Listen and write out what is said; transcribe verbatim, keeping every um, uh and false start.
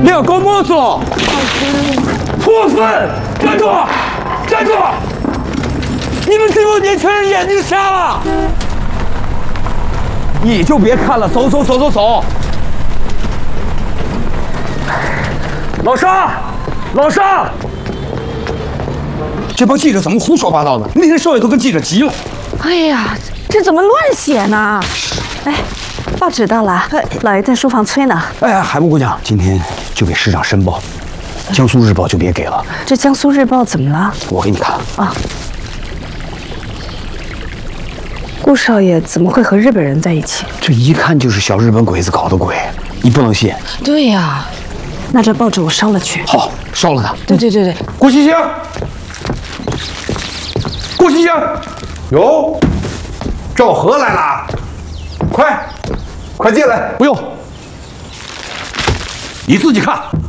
你要搞么子？破粪！站住！站住！你们这帮年轻人眼睛瞎了！你就别看了，走走走走走。老沙，老沙，这帮记者怎么胡说八道呢？那天少爷都跟记者急了。 哎呀，这怎么乱写呢？哎，报纸到了，老爷在书房催呢。 哎，海木姑娘，今天就给市长申报，江苏日报就别给了。 这江苏日报怎么了？ 我给你看啊。顾少爷怎么会和日本人在一起？ 这一看就是小日本鬼子搞的鬼，你不能信。 对呀，那这报纸我烧了去。 好，烧了它。 对对对对。 郭西兴，郭西兴， 哟，赵和来了，快，快进来。 不用，你自己看。